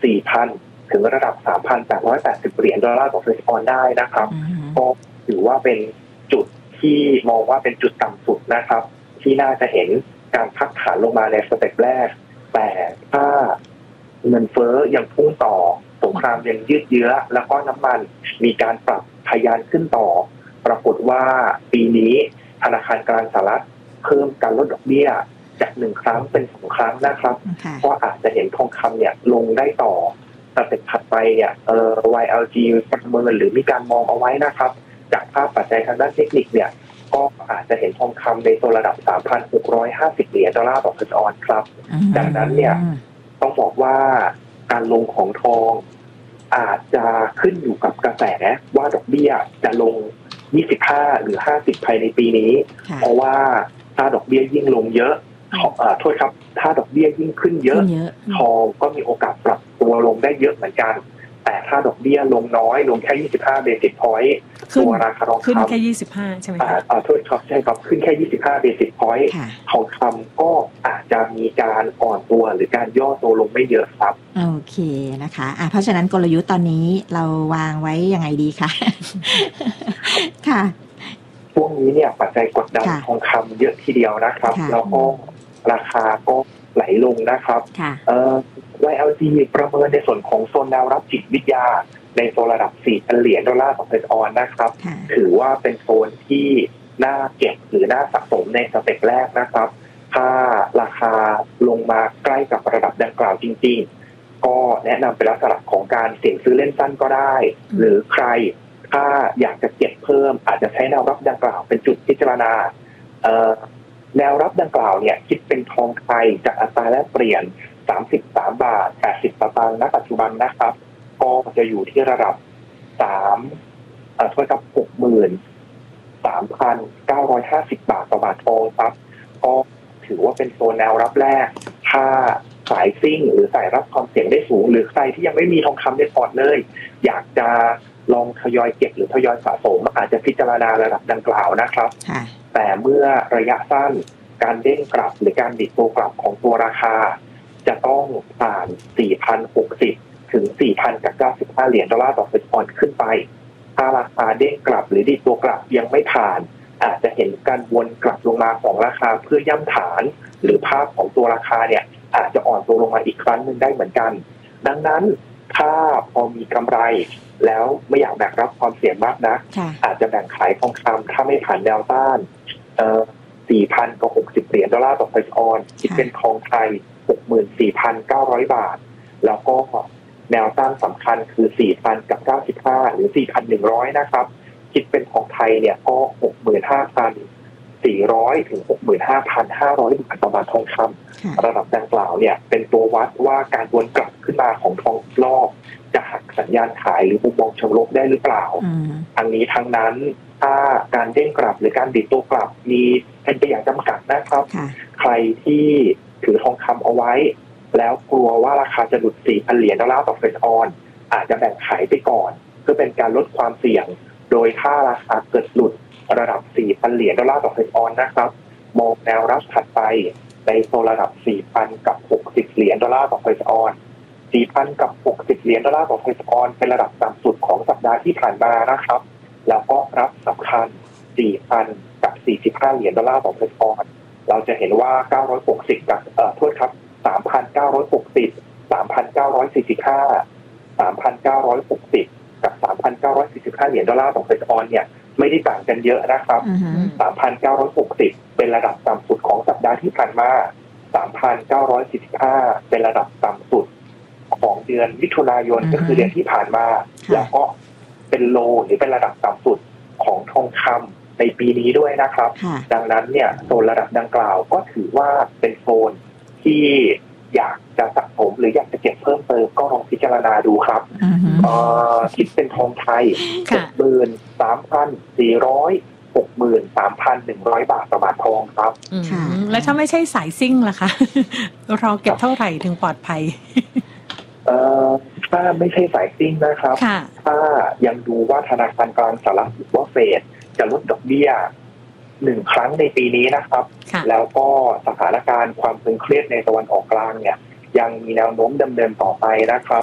4,000 ถึงระดับ 3,880 เหรียญดอลลาร์ต่อเฟสออนได้นะครับก็ถือว่าเป็นจุดที่มองว่าเป็นจุดต่ำสุดนะครับที่น่าจะเห็นการพักฐานลงมาในสเต็ปแรกแต่ถ้าเงินเฟ้อยังพุ่งต่อสงครามยังยืดเยื้อแล้วก็น้ำมันมีการปรับทะยานขึ้นต่อปรากฏว่าปีนี้ธนาคารกลางสหรัฐเพิ่มการลดดอกเบี้ยจาก1 ครั้งเป็น2 ครั้งนะครับก็อาจจะเห็นทองคำเนี่ยลงได้ต่อสเต็ปถัดไปเนี่ยYLG ประเมินหรือมีการมองเอาไว้นะครับจากภาพปัจจัยทางด้านเทคนิคเนี่ยก็อาจจะเห็นทองคำในตัวระดับ 3,650 เหรียญดอลลาร์ต่อออนซ์ครับดังนั้นเนี่ยต้องบอกว่าการลงของทองอาจจะขึ้นอยู่กับกระแสว่าดอกเบี้ยจะลง25หรือ50ภายในปีนี้เพราะว่าถ้าดอกเบี้ยยิ่งลงเยอะโทษครับถ้าดอกเบี้ยยิ่งขึ้นเยอะทองก็มีโอกาสปรับตัวลงได้เยอะเหมือนกันแต่ถ้าดอกเบี้ยลงน้อยลงแค่25เบสิสพอยต์ตัวราคาทองคำขึ้นแค่25ใช่ไหมคะโทษครับใช่ครับขึ้นแค่25เบสิสพอยต์ทองคำก็อาจจะมีการอ่อนตัวหรือการย่อตัวลงไม่เยอะครับโอเคนะคะเพราะฉะนั้นกลยุทธ์ตอนนี้เราวางไว้ยังไงดีคะค่ะช่วงนี้เนี่ยปัจจัยกดดันทองคำเยอะทีเดียวนะครับแล้วก็ราคาก็ไหลลงนะครับYLG ประเมินในส่วนของโซนแนวรับจิตวิทยาในโซนระดับ 4,000 เหรียญดอลลาร์ต่อออนซ์นะครับถือว่าเป็นโซนที่น่าเก็บหรือน่าสะสมในสเต็ปแรกนะครับถ้าราคาลงมาใกล้กับระดับดังกล่าวจริงๆก็แนะนำเป็นลักษณะของการเสี่ยงซื้อเล่นสั้นก็ได้หรือใครถ้าอยากจะเก็บเพิ่มอาจจะใช้แนวรับดังกล่าวเป็นจุดพิจารณาแนวรับดังกล่าวเนี่ยคิดเป็นทองไทยจากอัตราแลกเปลี่ยน33.80 บาทณปัจจุบันนะครับก็จะอยู่ที่ระดับโทษครับ 63,950 บาทต่อบาททองครับก็ถือว่าเป็นโซนแนวรับแรกถ้าสายซิ่งหรือสายรับความเสี่ยงได้สูงหรือใครที่ยังไม่มีทองคำในพอร์ตเลยอยากจะลองทยอยเก็บหรือทยอยสะสมอาจจะพิจารณาระดับดังกล่าวนะครับแต่เมื่อระยะสั้นการเด้งกลับหรือการดิดตัวกลับของตัวราคาจะต้องผ่าน 4,060 ถึง 4,095 เหรียญดอลลาร์ต่อออนซ์ขึ้นไปถ้าราคาเด้งกลับหรือดิดตัวกลับยังไม่ผ่านอาจจะเห็นการวนกลับลงมาของราคาเพื่อย่ำฐานหรือภาพของตัวราคาเนี่ยอาจจะอ่อนตัวลงมาอีกครั้งนึงได้เหมือนกันดังนั้นถ้าพอมีกำไรแล้วไม่อยากแบกรับความเสี่ยงมากนะอาจจะแบ่งขายทองคำถ้าไม่ผ่านแนวต้าน4,060 เหรียญดอลลาร์ต่อออนซ์คิดเป็นทองไทย 64,900 บาทแล้วก็แนวต้านสำคัญคือ 4,095 หรือ 4,100 นะครับคิดเป็นทองไทยเนี่ยก็ 65,400 ถึง 65,500 บาทต่อบาททองคำระดับดังกล่าวเนี่ยเป็นตัววัดว่าการวนกลับขึ้นมาของทองรอบจะหักสัญญาณขายหรือมุมมองเชิงลบได้หรือเปล่าทั้งนี้ทั้งนั้นถ้าการเด้งกลับหรือการดิดตัวกลับมีเป็นไปอย่างจำกัดนะครับใครที่ถือทองคำเอาไว้แล้วกลัวว่าราคาจะหลุด 4,000 เหรียญดอลลาร์ต่อออนซ์อาจจะแบ่งขายไปก่อนเพื่อเป็นการลดความเสี่ยงโดยถ้าราคาเกิดหลุดระดับ 4,000 เหรียญดอลลาร์ต่อออนซ์นะครับมองแนวรับถัดไปในโซนระดับ 4,060 เหรียญดอลลาร์ต่อออนซ์ 4,060 เหรียญดอลลาร์ต่อออนซ์เป็นระดับต่ำสุดของสัปดาห์ที่ผ่านมานะครับแล้วก็รับสำคัญ 4,045 เหรียญดอลลาร์ต่อออนซ์เราจะเห็นว่า 960 กับโทษครับ 3,960 3,945 3,960 กับ 3,945 เหรียญดอลลาร์ต่อออนซ์เนี่ยไม่ได้ต่างกันเยอะนะครับ 3,960 เป็นระดับต่ำสุดของสัปดาห์ที่ผ่านมา 3,945 เป็นระดับต่ำสุดของเดือนมิถุนายนก็คือเดือนที่ผ่านมาแล้วก็เป็นโลหรือเป็นระดับต่ำสุดของทองคำในปีนี้ด้วยนะครับดังนั้นเนี่ยโซนระดับดังกล่าวก็ถือว่าเป็นโซนที่อยากจะสะสมหรืออยากจะเก็บเพิ่มเติมก็ลองพิจารณาดูครับคิดเป็นทองไทย 73,400 63,100 บาทต่อบาททองครับแล้วถ้าไม่ใช่สายซิ่งล่ะคะเราเก็บเท่าไหร่ถึงปลอดภัยถ้าไม่ใช่สายซิ่งนะครับถ้ายังดูว่าธนาคารกลางสหรัฐหรือว่าเฟดจะลดดอกเบี้ย1 ครั้งในปีนี้นะครับแล้วก็สถานการณ์ความตึงเครียดในตะวันออกกลางเนี่ยยังมีแนวโน้มดำเนินต่อไปนะครับ